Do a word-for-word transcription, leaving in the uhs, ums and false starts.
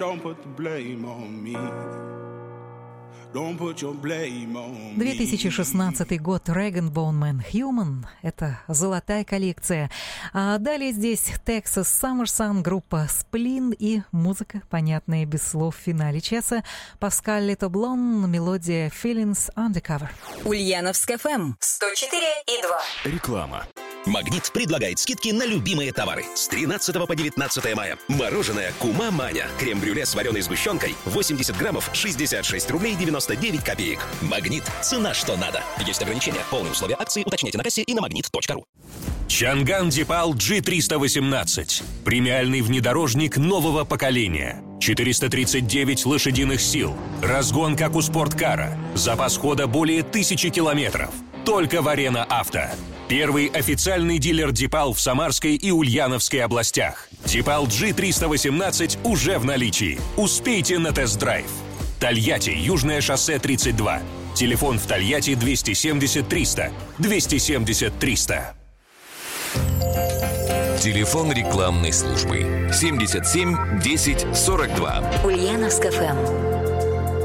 Don't put the blame on me. Don't put your blame on me. две тысячи шестнадцатый год, Rag and Bone Man Human. Это золотая коллекция. А далее здесь Texas Summer Sun, группа Splin и музыка, понятная без слов в финале часа. Паскаль Летоблон, мелодия Feelings Undercover. Ульяновск эф эм сто четыре и два. Реклама. «Магнит» предлагает скидки на любимые товары. С тринадцатого по девятнадцатое мая. Мороженое «Кума Маня». Крем-брюле с вареной сгущенкой. восемьдесят граммов, шестьдесят шесть рублей девяносто девять копеек. «Магнит» — цена что надо. Есть ограничения. Полные условия акции уточняйте на кассе и на магнит точка ру. Чанган Дипал джи триста восемнадцать. Премиальный внедорожник нового поколения. четыреста тридцать девять лошадиных сил. Разгон, как у спорткара. Запас хода более тысячи километров. Только в Арена Авто. Первый официальный дилер Дипал в Самарской и Ульяновской областях. Дипал джи триста восемнадцать уже в наличии. Успейте на тест-драйв. Тольятти, Южное шоссе тридцать два. Телефон в Тольятти двести семьдесят триста. двести семьдесят триста. Телефон рекламной службы семьдесят семь десять сорок два. Ульяновск эф эм.